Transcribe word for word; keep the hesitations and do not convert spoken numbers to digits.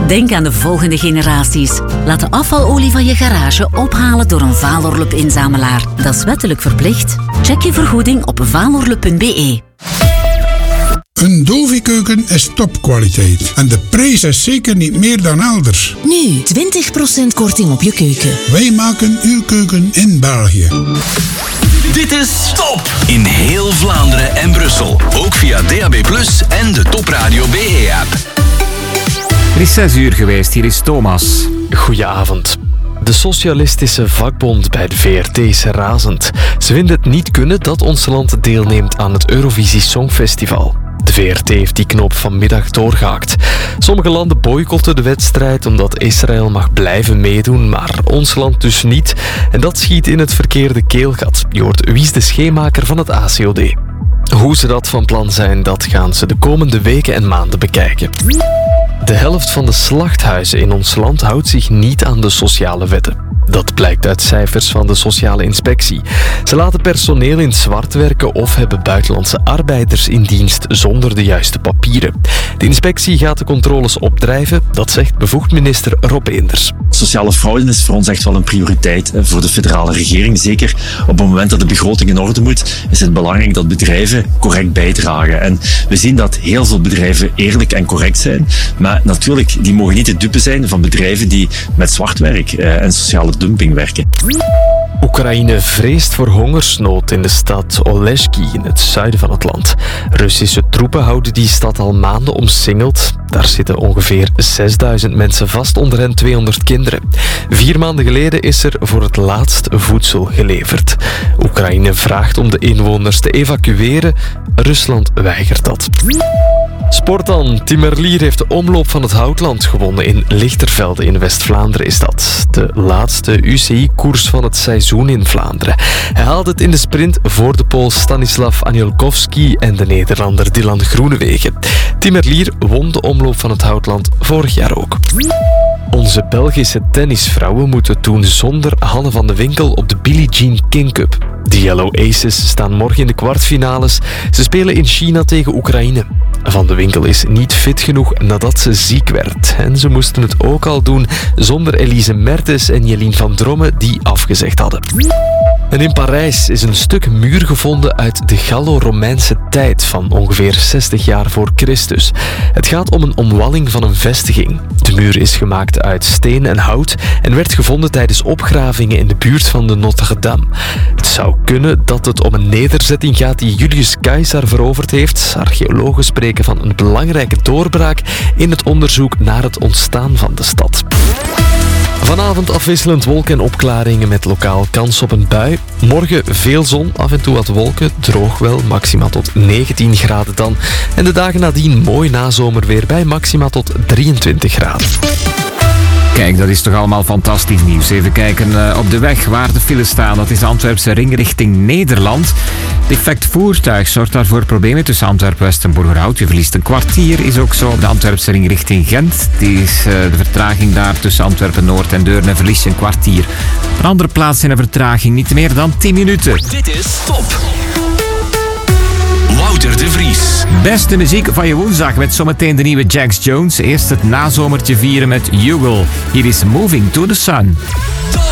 Denk aan de volgende generaties. Laat de afvalolie van je garage ophalen door een Valorlup-inzamelaar. Dat is wettelijk verplicht. Check je vergoeding op valorlup punt b e. Een Dovi-keuken is topkwaliteit. En de prijs is zeker niet meer dan elders. Nu, twintig procent korting op je keuken. Wij maken uw keuken in België. Dit is Top in heel Vlaanderen en Brussel. Ook via D A B plus, en de Top Radio B E-app. Het is zes uur geweest, hier is Thomas. Goedenavond. De socialistische vakbond bij de V R T is razend. Ze vinden het niet kunnen dat ons land deelneemt aan het Eurovisie Songfestival. De V R T heeft die knoop vanmiddag doorgehakt. Sommige landen boycotten de wedstrijd omdat Israël mag blijven meedoen, maar ons land dus niet. En dat schiet in het verkeerde keelgat. Je hoort Wies de Scheemaker van het A C O D. Hoe ze dat van plan zijn, dat gaan ze de komende weken en maanden bekijken. De helft van de slachthuizen in ons land houdt zich niet aan de sociale wetten. Dat blijkt uit cijfers van de sociale inspectie. Ze laten personeel in het zwart werken of hebben buitenlandse arbeiders in dienst zonder de juiste papieren. De inspectie gaat de controles opdrijven, dat zegt bevoegd minister Rob Eenders. Sociale fraude is voor ons echt wel een prioriteit voor de federale regering. Zeker op het moment dat de begroting in orde moet, is het belangrijk dat bedrijven correct bijdragen. En we zien dat heel veel bedrijven eerlijk en correct zijn. Maar natuurlijk, die mogen niet de dupe zijn van bedrijven die met zwartwerk en sociale dumping werken. Oekraïne vreest voor hongersnood in de stad Olezhky in het zuiden van het land. Russische troepen houden die stad al maanden omsingeld. Daar zitten ongeveer zesduizend mensen vast, onder hen tweehonderd kinderen. Vier maanden geleden is er voor het laatst voedsel geleverd. Oekraïne vraagt om de inwoners te evacueren. Rusland weigert dat. Sport dan. Tim Merlier heeft de omloop van het Houtland gewonnen. In Lichtervelde in West-Vlaanderen is dat. De laatste U C I-koers van het seizoen in Vlaanderen. Hij haalde het in de sprint voor de Pool Stanislav Anielkowski en de Nederlander Dylan Groenewegen. Tim Merlier won de omloop van het Houtland vorig jaar ook. Onze Belgische tennisvrouwen moeten toen zonder Hanne van de Winkel op de Billie Jean King Cup. De Yellow Aces staan morgen in de kwartfinales. Ze spelen in China tegen Oekraïne. Van de Winkel is niet fit genoeg nadat ze ziek werd. En ze moesten het ook al doen zonder Elise Mertens en Jelien van Dromme, die afgezegd hadden. En in Parijs is een stuk muur gevonden uit de Gallo-Romeinse tijd van ongeveer zestig jaar voor Christus. Het gaat om een omwalling van een vestiging. De muur is gemaakt uit steen en hout en werd gevonden tijdens opgravingen in de buurt van de Notre-Dame. Het zou kunnen dat het om een nederzetting gaat die Julius Caesar veroverd heeft. Archeologen spreken van een belangrijke doorbraak in het onderzoek naar het ontstaan van de stad. Vanavond afwisselend wolken en opklaringen met lokaal kans op een bui. Morgen veel zon, af en toe wat wolken, droog wel, maxima tot negentien graden dan. En de dagen nadien mooi nazomerweer bij maxima tot drieëntwintig graden. Kijk, dat is toch allemaal fantastisch nieuws. Even kijken uh, op de weg waar de files staan. Dat is Antwerpse ring richting Nederland. Defect voertuig zorgt daarvoor problemen tussen Antwerpen-West en Borgerhout. Je verliest een kwartier. Is ook zo op de Antwerpse ring richting Gent. Die is uh, de vertraging daar tussen Antwerpen-Noord en Deurne. Verlies je een kwartier. Op een andere plaats in een vertraging niet meer dan tien minuten. Dit is Top. Wouter de Vries. Beste muziek van je woensdag met zometeen de nieuwe Jax Jones. Eerst het nazomertje vieren met You Will. Hier is Moving to the Sun.